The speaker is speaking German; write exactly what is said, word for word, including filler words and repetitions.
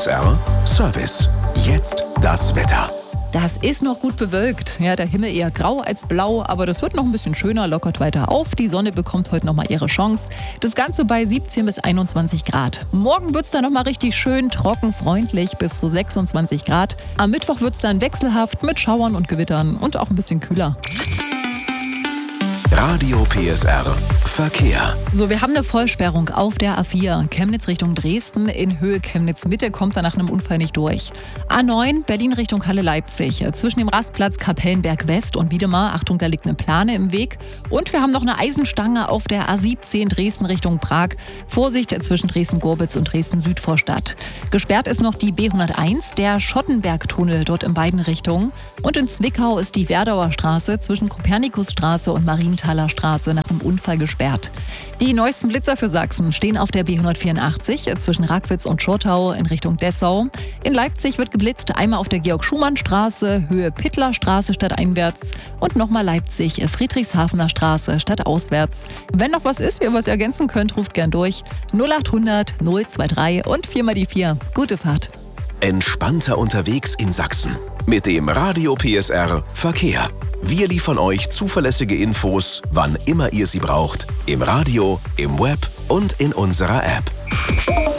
S R Service. Jetzt das Wetter. Das ist noch gut bewölkt. Ja, der Himmel eher grau als blau, aber das wird noch ein bisschen schöner, lockert weiter auf. Die Sonne bekommt heute noch mal ihre Chance. Das Ganze bei siebzehn bis einundzwanzig Grad. Morgen wird es dann noch mal richtig schön, trocken, freundlich bis zu sechsundzwanzig Grad. Am Mittwoch wird es dann wechselhaft mit Schauern und Gewittern und auch ein bisschen kühler. Radio P S R Verkehr. So, wir haben eine Vollsperrung auf der A vier. Chemnitz Richtung Dresden in Höhe Chemnitz Mitte kommt da nach einem Unfall nicht durch. A neun Berlin Richtung Halle Leipzig. Zwischen dem Rastplatz Kapellenberg West und Wiedemar. Achtung, da liegt eine Plane im Weg. Und wir haben noch eine Eisenstange auf der A siebzehn Dresden Richtung Prag. Vorsicht zwischen Dresden-Gorbitz und Dresden-Südvorstadt. Gesperrt ist noch die B hunderteins, der Schottenbergtunnel dort in beiden Richtungen. Und in Zwickau ist die Werdauer Straße zwischen Kopernikusstraße und Marienthaler Straße nach einem Unfall gesperrt. Die neuesten Blitzer für Sachsen stehen auf der B hundertvierundachtzig zwischen Rackwitz und Schortau in Richtung Dessau. In Leipzig wird geblitzt, einmal auf der Georg-Schumann-Straße, Höhe Pittler-Straße stadteinwärts und nochmal Leipzig, Friedrichshafener Straße stadtauswärts. Wenn noch was ist, wie ihr was ergänzen könnt, ruft gern durch. null achthundert null dreiundzwanzig und vier mal die vier. Gute Fahrt. Entspannter unterwegs in Sachsen. Mit dem Radio P S R Verkehr. Wir liefern euch zuverlässige Infos, wann immer ihr sie braucht. Im Radio, im Web und in unserer App.